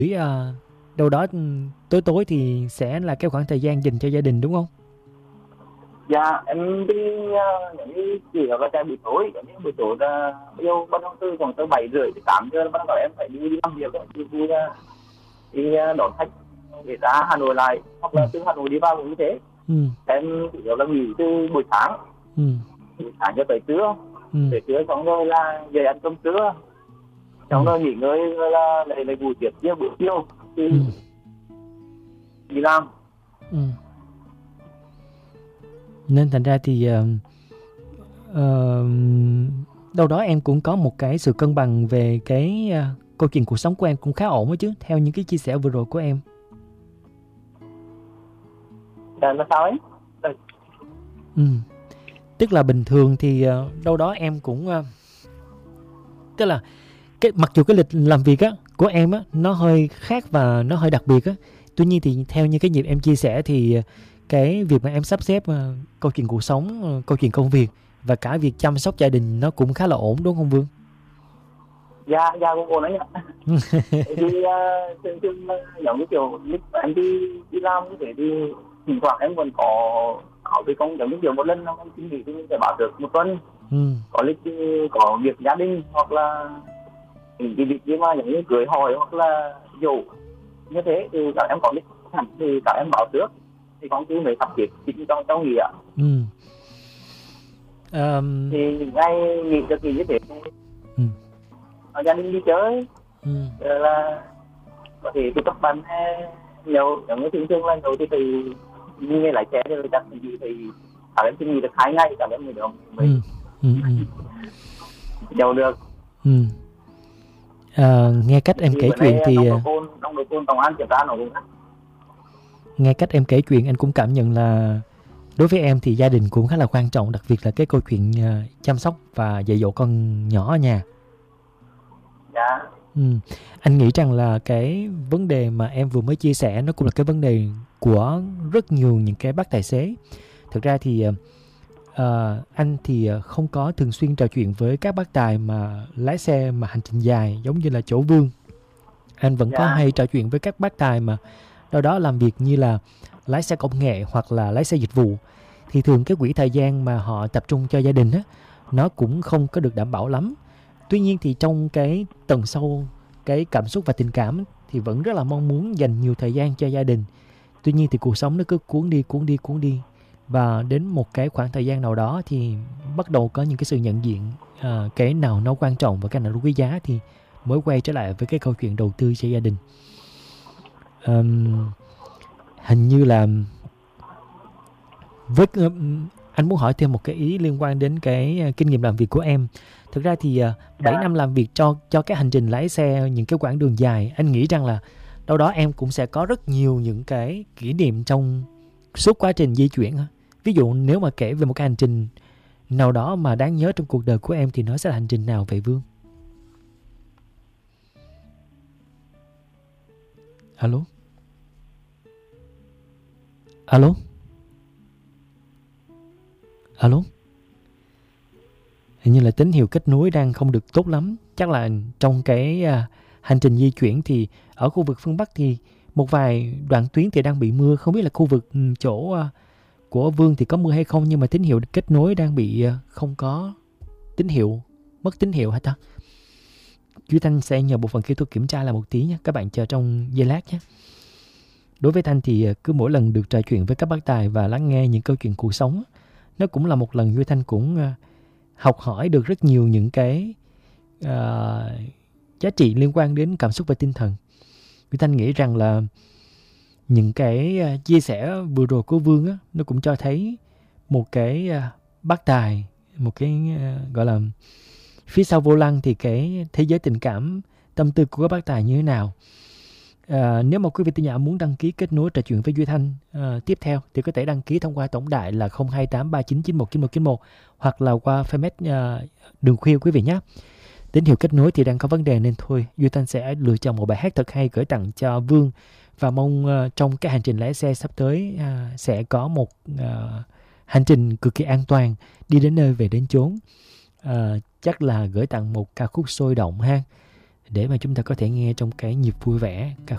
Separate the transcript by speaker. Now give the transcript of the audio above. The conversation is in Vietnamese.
Speaker 1: Đâu đó tối tối thì sẽ là cái khoảng thời gian dành cho gia đình đúng không?
Speaker 2: Dạ em đi những cái chỉ là vào buổi tối, những buổi tối là bây giờ bắt đầu từ khoảng từ 7 rưỡi đến 8 giờ bắt đầu em phải đi làm việc ấy, đi đón khách để ra Hà Nội lại, hoặc
Speaker 1: Ừ.
Speaker 2: là từ Hà Nội đi vào cũng như thế.
Speaker 1: Ừ.
Speaker 2: Em chủ yếu là nghỉ từ
Speaker 1: Ừ.
Speaker 2: buổi sáng cho tới trưa,
Speaker 1: Ừ.
Speaker 2: tới trưa xong rồi là về ăn cơm trưa,
Speaker 1: Ừ.
Speaker 2: xong rồi nghỉ ngơi rồi là lại ngủ tiếp tiếp buổi chiều thì
Speaker 1: Ừ.
Speaker 2: đi làm.
Speaker 1: Ừ. Nên thành ra thì ờ, đâu đó em cũng có một cái sự cân bằng về cái câu chuyện cuộc sống của em cũng khá ổn đó chứ, theo những cái chia sẻ vừa rồi của em.
Speaker 2: Là sao ấy?
Speaker 1: Ừ. Tức là bình thường thì đâu đó em cũng tức là mặc dù cái lịch làm việc á của em á nó hơi khác và nó hơi đặc biệt á, tuy nhiên thì theo như cái nhịp em chia sẻ thì cái việc mà em sắp xếp câu chuyện cuộc sống, câu chuyện công việc và cả việc chăm sóc gia đình nó cũng khá là ổn đúng không Vương?
Speaker 2: Dạ cũng ổn đấy nhỉ. Thì thường giống như kiểu lúc em đi làm như thế thì thỉnh thoảng em còn có cái công giống như kiểu một lần em xin nghỉ thì mình sẽ bảo được một tuần,
Speaker 1: Ừ.
Speaker 2: có lịch có việc gia đình hoặc là những cái việc gì mà giống như cưới hỏi hoặc là dỗ như thế thì các em có lịch hẳn thì các em bảo trước thì công ty mới sắp xếp chính trong nghỉ ạ.
Speaker 1: Ừ.
Speaker 2: Thì những ngày nghỉ được nghỉ như thế
Speaker 1: Ừ.
Speaker 2: gia đình đi chơi
Speaker 1: Ừ.
Speaker 2: rồi là có thể tụ tập bạn nhiều, giống như thường thường là nhiều thì như lái xe thì chắc thì các em xin nghỉ được 2 ngày, các em mới được
Speaker 1: Ừ. Ừ. Ừ.
Speaker 2: nhiều được.
Speaker 1: Ừ. Nghe cách em
Speaker 2: Thì
Speaker 1: kể
Speaker 2: bữa nay
Speaker 1: chuyện thì
Speaker 2: nồng độ cồn công an kiểm tra nó cũng
Speaker 1: nghe cách em kể chuyện anh cũng cảm nhận là đối với em thì gia đình cũng khá là quan trọng, đặc biệt là cái câu chuyện chăm sóc và dạy dỗ con nhỏ ở nhà.
Speaker 2: dạ.
Speaker 1: Anh nghĩ rằng là cái vấn đề mà em vừa mới chia sẻ nó cũng là cái vấn đề của rất nhiều những cái bác tài xế. Thực ra thì anh thì không có thường xuyên trò chuyện với các bác tài mà lái xe mà hành trình dài giống như là chỗ Vương. Anh vẫn có
Speaker 2: Dạ.
Speaker 1: hay trò chuyện với các bác tài mà đâu đó làm việc như là lái xe công nghệ hoặc là lái xe dịch vụ. Thì thường cái quỹ thời gian mà họ tập trung cho gia đình á, nó cũng không có được đảm bảo lắm. Tuy nhiên thì trong cái tầng sâu cái cảm xúc và tình cảm thì vẫn rất là mong muốn dành nhiều thời gian cho gia đình. Tuy nhiên thì cuộc sống nó cứ cuốn đi. Và đến một cái khoảng thời gian nào đó thì bắt đầu có những cái sự nhận diện cái nào nó quan trọng và cái nào nó quý giá thì mới quay trở lại với cái câu chuyện đầu tư cho gia đình. Hình như là với anh muốn hỏi thêm một cái ý liên quan đến cái kinh nghiệm làm việc của em. Thực ra thì 7 năm làm việc cho cái hành trình lái xe những cái quãng đường dài, anh nghĩ rằng là đâu đó em cũng sẽ có rất nhiều những cái kỷ niệm trong suốt quá trình di chuyển. Ví dụ nếu mà kể về một cái hành trình nào đó mà đáng nhớ trong cuộc đời của em thì nó sẽ là hành trình nào vậy Vương? Alo? Alo? Alo? Hình như là tín hiệu kết nối đang không được tốt lắm. Chắc là trong cái hành trình di chuyển thì ở khu vực phương Bắc thì một vài đoạn tuyến thì đang bị mưa. Không biết là khu vực chỗ của Vương thì có mưa hay không, nhưng mà tín hiệu kết nối đang bị không có tín hiệu, mất tín hiệu hả ta? Chú Thanh sẽ nhờ bộ phận kỹ thuật kiểm tra lại một tí nhé. Các bạn chờ trong giây lát nhé. Đối với Thanh thì cứ mỗi lần được trò chuyện với các bác tài và lắng nghe những câu chuyện cuộc sống, nó cũng là một lần Duy Thanh cũng học hỏi được rất nhiều những cái giá trị liên quan đến cảm xúc và tinh thần. Duy Thanh nghĩ rằng là những cái chia sẻ vừa rồi của Vương á, nó cũng cho thấy một cái bác tài, một cái gọi là phía sau vô lăng thì cái thế giới tình cảm, tâm tư của các bác tài như thế nào. Nếu mà quý vị thính giả muốn đăng ký kết nối trò chuyện với Duy Thanh tiếp theo thì có thể đăng ký thông qua tổng đài là 02839919191 hoặc là qua fanpage Đường Khuya quý vị nhé. Tín hiệu kết nối thì đang có vấn đề nên thôi Duy Thanh sẽ lựa chọn một bài hát thật hay gửi tặng cho Vương và mong trong cái hành trình lái xe sắp tới sẽ có một hành trình cực kỳ an toàn, đi đến nơi về đến chốn. Chắc là gửi tặng một ca khúc sôi động ha, để mà chúng ta có thể nghe trong cái nhịp vui vẻ, ca